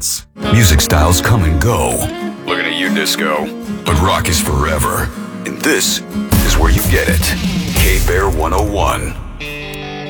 Records. Music styles come and go. Looking at you, disco. But rock is forever. And this is where you get it. K-Bear 101.